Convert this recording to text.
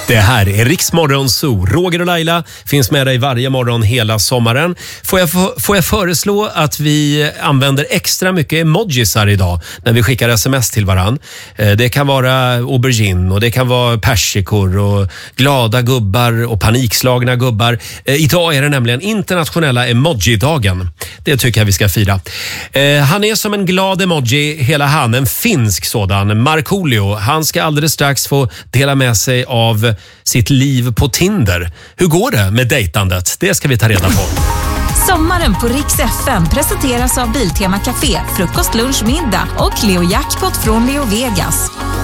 Det här är Riksmorgon Zoo. Roger och Laila finns med dig varje morgon hela sommaren. Får jag föreslå att vi använder extra mycket emojisar idag när vi skickar sms till varann. Det kan vara aubergine och det kan vara persikor och glada gubbar och panikslagna gubbar. Idag är det nämligen internationella emoji-dagen. Det tycker jag vi ska fira. Han är som en glad emoji, hela han, en finsk sådan. Markoolio, han ska alldeles strax få dela med sig av sitt liv på Tinder. Hur går det med dejtandet? Det ska vi ta reda på. Sommaren på Rix FM presenteras av Biltema Café, frukost, lunch, middag och Leo Jackpot från Leo Vegas.